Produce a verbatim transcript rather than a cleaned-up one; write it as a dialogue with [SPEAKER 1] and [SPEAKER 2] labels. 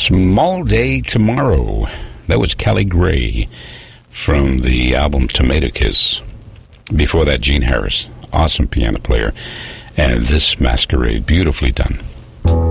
[SPEAKER 1] Small Day Tomorrow. That was Kelly Gray from the album Tomato Kiss. Before that, Gene Harris, awesome piano player. And This Masquerade, beautifully done.